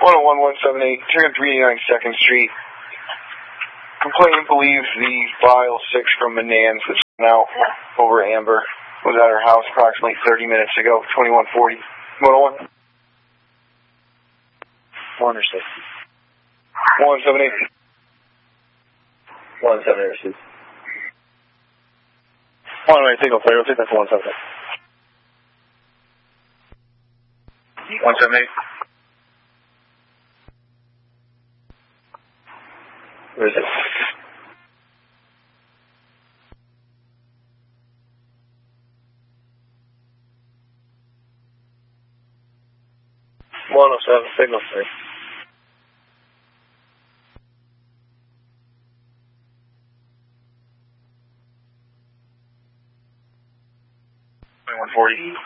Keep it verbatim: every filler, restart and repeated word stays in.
one oh one, one seventy-eight, three eighty-nine second Street. Complainant believes the file six from Menands that's now over Amber was at her house approximately thirty minutes ago, twenty-one forty. one oh one. one or six. one seventy-eight. one seventy-eight received. one oh eight, signal clear. We'll take that for one seventy-eight. one seventy-eight. Where is it? one oh seven, signal clear. twenty-one forty.